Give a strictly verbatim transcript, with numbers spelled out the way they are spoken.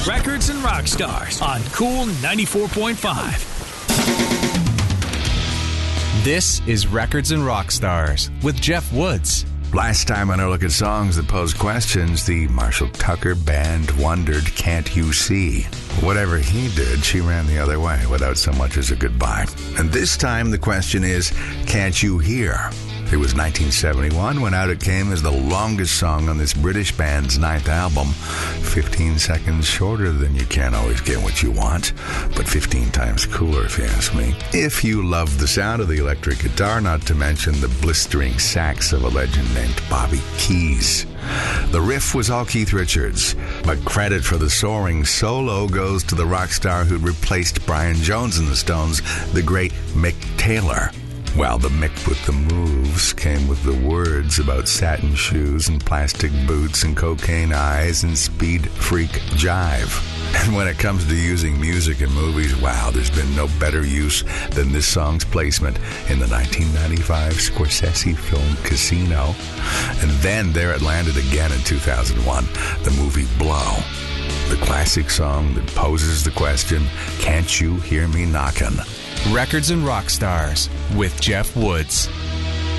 Records and Rock Stars on Cool ninety-four point five. This is Records and Rock Stars with Jeff Woods. Last time on our look at songs that pose questions, the Marshall Tucker Band wondered, "Can't you see?" Whatever he did, she ran the other way without so much as a goodbye. And this time the question is, "Can't you hear?" It was nineteen seventy-one when out it came as the longest song on this British band's ninth album. fifteen seconds shorter than You Can't Always Get What You Want, but fifteen times cooler if you ask me. If you love the sound of the electric guitar, not to mention the blistering sax of a legend named Bobby Keys. The riff was all Keith Richards, but credit for the soaring solo goes to the rock star who'd replaced Brian Jones in the Stones, the great Mick Taylor. Well, the Mick with the moves came with the words about satin shoes and plastic boots and cocaine eyes and speed freak jive. And when it comes to using music in movies, wow, there's been no better use than this song's placement in the nineteen ninety-five Scorsese film Casino. And then there it landed again in two thousand one, the movie Blow. The classic song that poses the question, "Can't you hear me knockin'?" Records and Rock Stars with Jeff Woods.